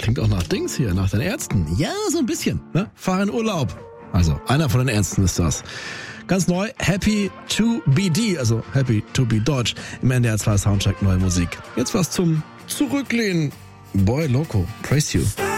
klingt auch nach Dings hier, nach den Ärzten. Ja, so ein bisschen, ne? Fahr in Urlaub. Also, einer von den Ärzten ist das. Ganz neu, Happy to be D, also Happy to be Deutsch, im NDR 2 Soundcheck neue Musik. Jetzt was zum Zurücklehnen. Boy Loco, praise you.